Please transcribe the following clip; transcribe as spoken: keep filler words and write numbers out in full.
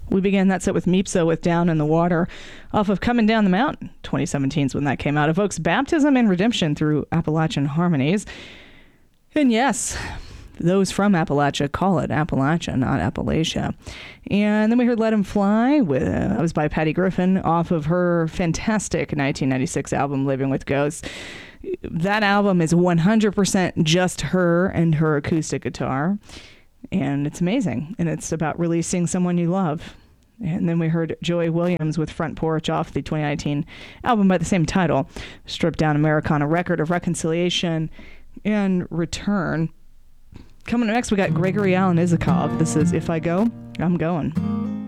We began that set with Meepso with Down in the Water off of Coming Down the Mountain. twenty seventeen is when that came out. Evokes baptism and redemption through Appalachian harmonies. And yes, those from Appalachia call it Appalachia, not Appalachia. And then we heard Let 'Em Fly. With, uh, that was by Patty Griffin off of her fantastic nineteen ninety-six album, Living with Ghosts. That album is one hundred percent just her and her acoustic guitar. And it's amazing. And it's about releasing someone you love. And then we heard Joey Williams with Front Porch off the twenty nineteen album by the same title, Stripped Down Americana, Record of Reconciliation and Return. Coming up next, we got Gregory Alan Isakov. This is If I Go, I'm Going.